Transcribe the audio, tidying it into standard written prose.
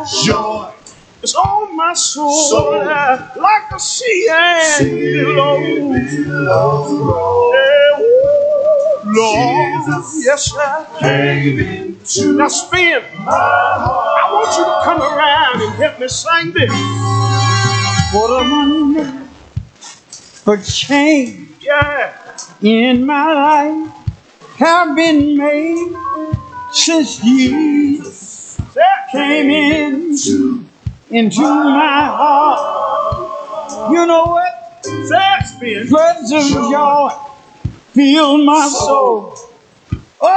Joy is on my soul, like a sea and billows. Lord, yes, sir. came into Now spin. I want you to come around and help me sing this. What a wonderful change Yeah. in my life have been made since Jesus came into my heart. You know what? Spin. Floods of joy fill my soul.